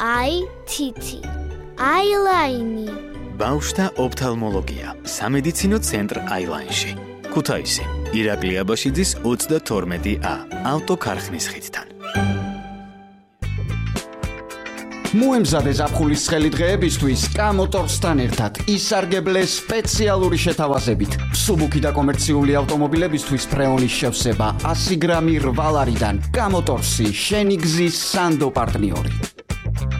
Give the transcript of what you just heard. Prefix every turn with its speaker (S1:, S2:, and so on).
S1: IT Eyeline
S2: ბავშვთა ოფთალმოლოგია სამედიცინო ცენტრ Eyeline-ში ქუთაისი ირაკლი აბაშიძის 32A ავტოქარხნის ხიდთან
S3: მოემზადე ზაფხულის ცხელი დღეებისთვის კამოტორსთან ერთად ისარგებლე სპეციალური შეთავაზებით მსუბუქი და კომერციული ავტომობილებისთვის ფრეონის შევსება 100 გრამი რვალარიდან კამოტორსი შენი გზის სანდო პარტნიორი